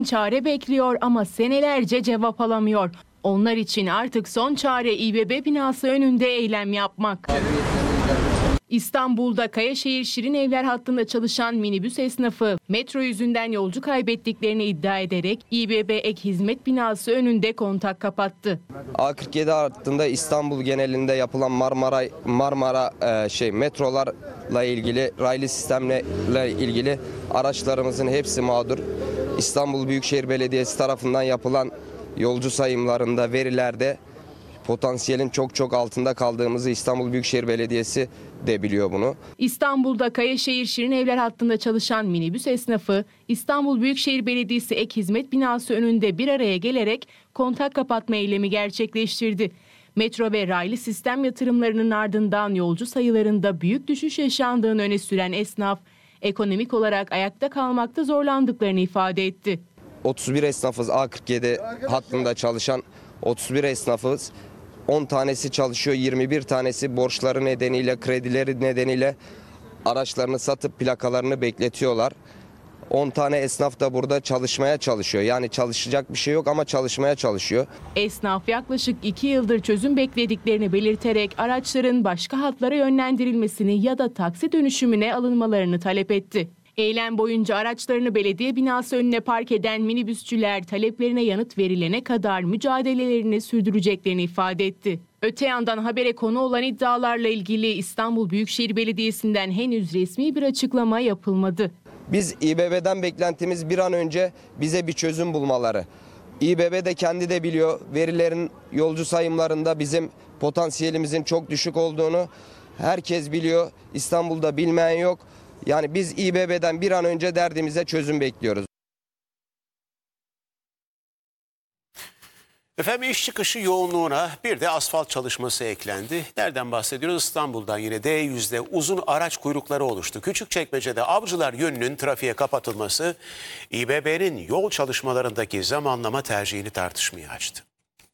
Çare bekliyor ama senelerce cevap alamıyor. Onlar için artık son çare İBB binası önünde eylem yapmak. İstanbul'da Kayaşehir Şirinevler hattında çalışan minibüs esnafı metro yüzünden yolcu kaybettiklerini iddia ederek İBB ek hizmet binası önünde kontak kapattı. A47 hattında İstanbul genelinde yapılan Marmara metrolarla ilgili, raylı sistemle ilgili araçlarımızın hepsi mağdur. İstanbul Büyükşehir Belediyesi tarafından yapılan yolcu sayımlarında, verilerde potansiyelin çok altında kaldığımızı İstanbul Büyükşehir Belediyesi de biliyor bunu. İstanbul'da Kayaşehir Şirinevler hattında çalışan minibüs esnafı İstanbul Büyükşehir Belediyesi ek hizmet binası önünde bir araya gelerek kontak kapatma eylemi gerçekleştirdi. Metro ve raylı sistem yatırımlarının ardından yolcu sayılarında büyük düşüş yaşandığını öne süren esnaf, ekonomik olarak ayakta kalmakta zorlandıklarını ifade etti. 31 esnafız, A47 hattında çalışan 31 esnafız. 10 tanesi çalışıyor, 21 tanesi borçları nedeniyle, kredileri nedeniyle araçlarını satıp plakalarını bekletiyorlar. 10 tane esnaf da burada çalışmaya çalışıyor. Yani çalışacak bir şey yok ama çalışmaya çalışıyor. Esnaf yaklaşık 2 yıldır çözüm beklediklerini belirterek araçların başka hatlara yönlendirilmesini ya da taksi dönüşümüne alınmalarını talep etti. Eylem boyunca araçlarını belediye binası önüne park eden minibüsçüler taleplerine yanıt verilene kadar mücadelelerini sürdüreceklerini ifade etti. Öte yandan habere konu olan iddialarla ilgili İstanbul Büyükşehir Belediyesi'nden henüz resmi bir açıklama yapılmadı. Biz İBB'den beklentimiz bir an önce bize bir çözüm bulmaları. İBB de kendi de biliyor, verilerin yolcu sayımlarında bizim potansiyelimizin çok düşük olduğunu herkes biliyor. İstanbul'da bilmeyen yok. Yani biz İBB'den bir an önce derdimize çözüm bekliyoruz. Efendim iş çıkışı yoğunluğuna bir de asfalt çalışması eklendi. Nereden bahsediyoruz? İstanbul'dan yine D100'de uzun araç kuyrukları oluştu. Küçükçekmece'de Avcılar yönünün trafiğe kapatılması İBB'nin yol çalışmalarındaki zamanlama tercihini tartışmaya açtı.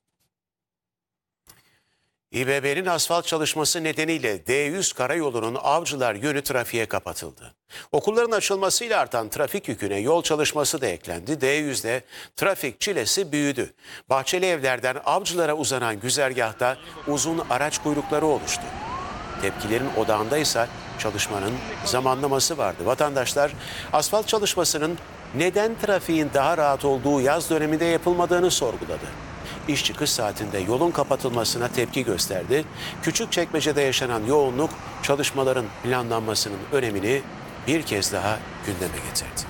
İBB'nin asfalt çalışması nedeniyle D100 karayolunun Avcılar yönü trafiğe kapatıldı. Okulların açılmasıyla artan trafik yüküne yol çalışması da eklendi. D100'de trafik çilesi büyüdü. Bahçeli Evler'den Avcılar'a uzanan güzergahta uzun araç kuyrukları oluştu. Tepkilerin odağında ise çalışmanın zamanlaması vardı. Vatandaşlar asfalt çalışmasının neden trafiğin daha rahat olduğu yaz döneminde yapılmadığını sorguladı. İş çıkış saatinde yolun kapatılmasına tepki gösterdi. Küçükçekmece'de yaşanan yoğunluk çalışmaların planlanmasının önemini bir kez daha gündeme getirdi.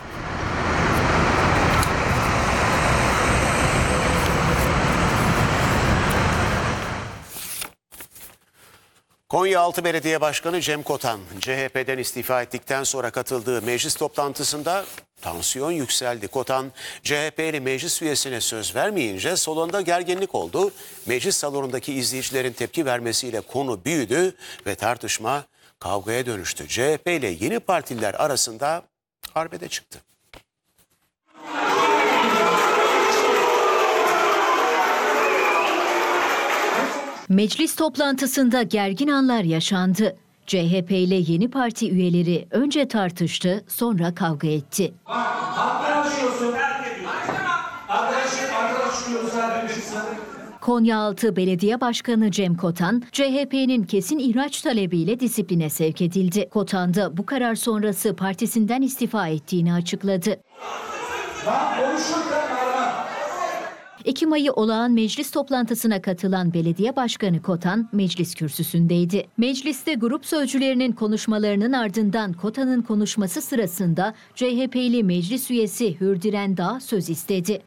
Konyaaltı Belediye Başkanı Cem Kotan, CHP'den istifa ettikten sonra katıldığı meclis toplantısında tansiyon yükseldi. Kotan, CHP'li meclis üyesine söz vermeyince salonda gerginlik oldu. Meclis salonundaki izleyicilerin tepki vermesiyle konu büyüdü ve tartışma kavgaya dönüştü. CHP ile yeni partiler arasında arbede çıktı. Meclis toplantısında gergin anlar yaşandı. CHP ile yeni parti üyeleri önce tartıştı, sonra kavga etti. Konyaaltı Belediye Başkanı Cem Kotan, CHP'nin kesin ihraç talebiyle disipline sevk edildi. Kotan da bu karar sonrası partisinden istifa ettiğini açıkladı. Ekim ayı olağan meclis toplantısına katılan belediye başkanı Kotan meclis kürsüsündeydi. Mecliste grup sözcülerinin konuşmalarının ardından Kotan'ın konuşması sırasında CHP'li meclis üyesi Hürdiren Dağ söz istedi.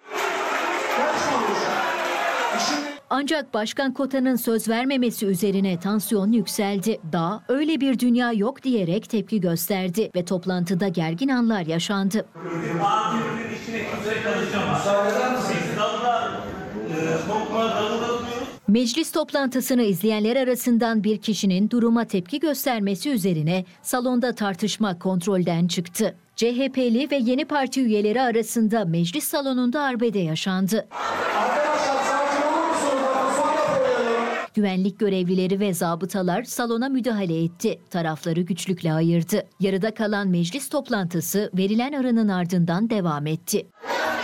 Ancak Başkan Kotan'ın söz vermemesi üzerine tansiyon yükseldi. Dağ öyle bir dünya yok diyerek tepki gösterdi ve toplantıda gergin anlar yaşandı. Meclis toplantısını izleyenler arasından bir kişinin duruma tepki göstermesi üzerine salonda tartışma kontrolden çıktı. CHP'li ve yeni parti üyeleri arasında meclis salonunda arbede yaşandı. Güvenlik görevlileri ve zabıtalar salona müdahale etti. Tarafları güçlükle ayırdı. Yarıda kalan meclis toplantısı verilen aranın ardından devam etti.